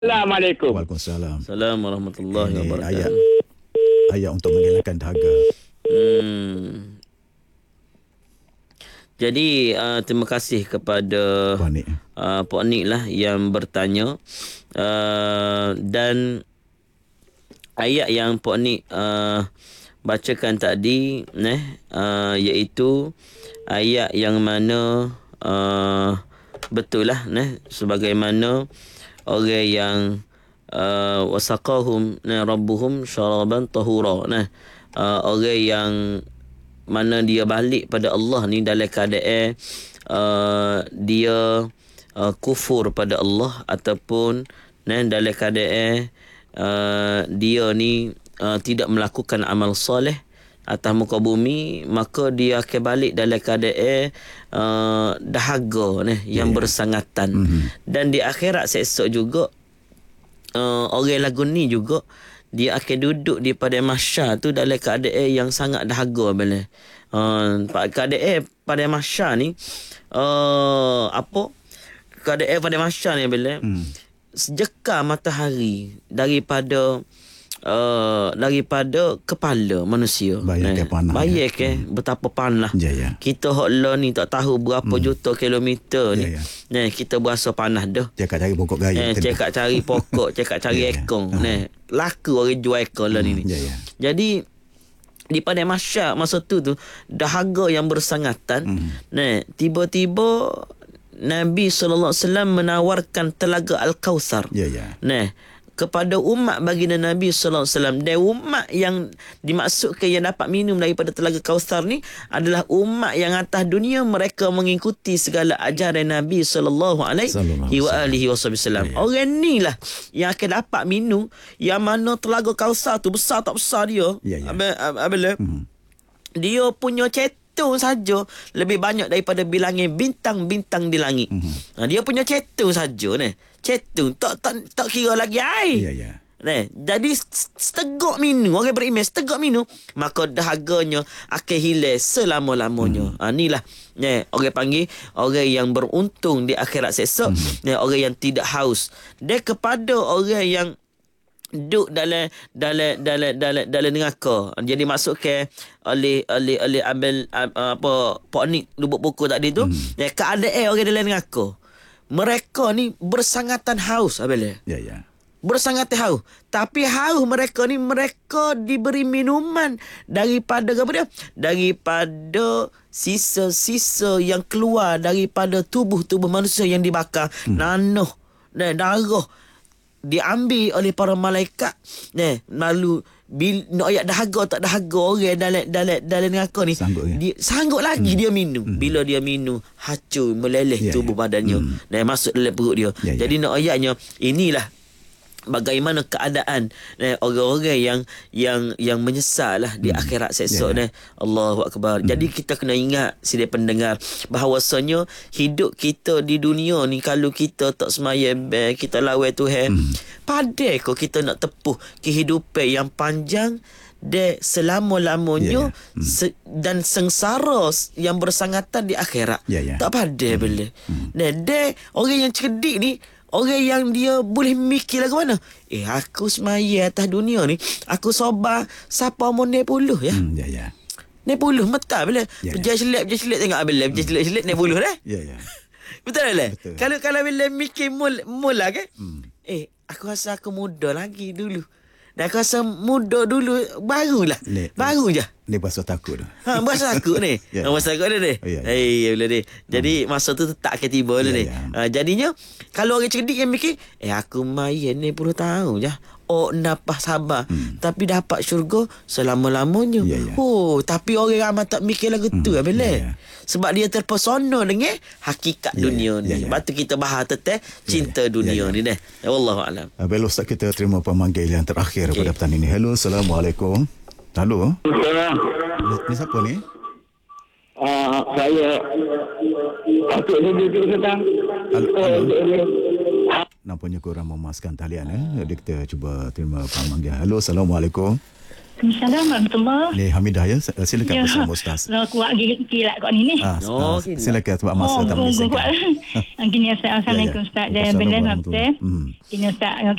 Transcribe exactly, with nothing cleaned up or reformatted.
Assalamualaikum. Waalaikumsalam. Assalamualaikum warahmatullahi Ini wabarakatuh. ayat ayat untuk menghilangkan dahaga. Hmm. Jadi uh, terima kasih kepada Puan Nik. uh, Puan Nik lah yang bertanya, uh, dan ayat yang Puan Nik uh, bacakan tadi, eh, uh, iaitu ayat yang mana uh, betul lah, eh, sebagaimana orang yang uh, wasaqahum nah rabbuhum syaraban tahura, nah uh, orang yang mana dia balik pada Allah ni dalam keadaan uh, dia uh, kufur pada Allah, ataupun nah dalam keadaan uh, dia ni uh, tidak melakukan amal soleh atas muka bumi, maka dia akan balik dalam keadaan uh, dahaga nah yang yeah. bersangatan. Mm-hmm. Dan di akhirat esok juga uh, orang lagu ni juga dia akan duduk di pada mahsyar tu dalam keadaan yang sangat dahaga bila. Uh, keadaan pada mahsyar ni uh, apa? Keadaan pada mahsyar ni bila hmm. sejekar matahari daripada Uh, daripada kepala manusia. Bayar ke panah. Bayar ya. ke hmm. betapa panah. Ya, ya. Kita hok lah ni tak tahu berapa hmm. juta kilometer ni. Ya, ya. Nah, kita berasa panah dah. Cakap cari pokok gaya. Eh, cakap cari pokok, cakap cari ya, ya. ekong. Ha. Nah, laku orang jual ekong lah hmm. ni. Ya, ya. Jadi di pada masyarakat masa tu tu dahaga yang bersangatan. Hmm. Nah, tiba-tiba Nabi sallallahu alaihi wasallam menawarkan telaga Al-Kautsar. Ya, ya. Nah, kepada umat baginda Nabi sallallahu alaihi wasallam. Dan umat yang dimaksudkan yang dapat minum daripada telaga Kautsar ni adalah umat yang atas dunia mereka mengikuti segala ajaran Nabi sallallahu alaihi wasallam. Orang ni lah yang akan dapat minum, yang mana telaga Kautsar tu besar tak besar dia. Ya, ya. Abang, hmm. dia punya cetung saja lebih banyak daripada bilangan bintang-bintang di langit. Hmm. Dia punya cetung saja ni. Cetung tak tak tak kira lagi air. Ya, ya. Nah, jadi seteguk minum, orang beriman seteguk minum, maka dahaganya akan hilang selama-lamanya. Hmm. Ha, inilah nah, orang panggil orang yang beruntung di akhirat esok, hmm. nah, orang yang tidak haus. Dan kepada orang yang duduk dalam dalam dalam dalam dalam neraka. Jadi masuk ke oleh oleh oleh Abel apa Pak Nik lubuk buku tadi tu, hmm. nah, keadaan orang dalam neraka. Mereka ni bersangatan haus, Abel. Ya, ya. Bersangatan haus. Tapi haus mereka ni, mereka diberi minuman daripada apa dia? Daripada sisa-sisa yang keluar daripada tubuh-tubuh manusia yang dibakar. Hmm. Nanah dan darah diambil oleh para malaikat. Nah, lalu bil nak ayat dahaga tak dahaga orang dalam dalam dalam neraka ni sanggup, ya? Dia sanggup lagi hmm. dia minum. Hmm. Bila dia minum, hacur meleleh yeah, tubuh yeah. badannya hmm. dan masuk dalam perut dia. Yeah, Jadi yeah. nak ayatnya inilah bagaimana keadaan eh, orang-orang yang yang yang menyesal lah di hmm. akhirat esok yeah. ni. Allahu akbar. Hmm. Jadi kita kena ingat sidai pendengar bahawasanya hidup kita di dunia ni kalau kita tak sembahyang, kita lawan Tuhan, hmm. padai kau kita nak tepuh kehidupan yang panjang de selama-lamanya yeah, yeah. hmm. se- dan sengsara yang bersangatan di akhirat. Yeah, yeah. Tak padai hmm. bila. Hmm. Dan de orang yang cerdik ni, orang yang dia boleh mikir lagu mana. Eh, aku semaya atas dunia ni, aku sobar siapa umur enam puluh ya. Hmm, ya, ya. enam puluh mata bila. Ya, Pejah ya. selit, pejah selit tengok bila. Pejah selit, selit enam puluh dah. Ya, ya. Betul tak? Betul. Kalau kalau bila mikir mul, mula kan? Hmm. Eh, aku rasa aku muda lagi dulu. Dan aku rasa muda dulu barulah. Ni, Baru je. Ni bahasa takut dah. Ha, bahasa takut ni. Ya. Ha, bahasa takut ni. Oh, ya, ya. Eh, boleh ni. Jadi hmm. masa tu tak akan tiba lah ya, ni. ya. Ha, jadinya kalau orang cerdik yang mikir, eh aku main ni puluh tahun je. Oh, dapat sabar. Hmm. Tapi dapat syurga selama-lamanya. Ya, ya. Oh, tapi orang ramai tak mikir lagu tu. Hmm. Bila? Ya, ya. Sebab dia terpesona dengan hakikat ya, dunia ya, ni. Ya, ya. Lepas tu kita bahas tentang cinta ya, ya. dunia ya, ya. ni dah. Wallahualam. Baik, Ustaz, kita terima pemanggil yang terakhir okay. pada petang ini. Hello, Assalamualaikum. Halo. Ni, ni siapa ni? Uh, saya Datuk Didi Kedah. Nampaknya korang memaskan talian eh. Jadi kita cuba terima pemanggil. Halo, Assalamualaikum. Waalaikumsalam warahmatullahi. Ni Hamidah ya. Silakan Ya. bersama Ustaz. Lah kuat kilat kat ni ni. Ah, Oh, ah, gila. silakan sebab masa Oh, tak kuat. menyelesaikan. Gini Assalamualaikum Ustaz. Jaya Assalamualaikum Belan warahmatullahi. Ustaz. Hmm. Ini Ustaz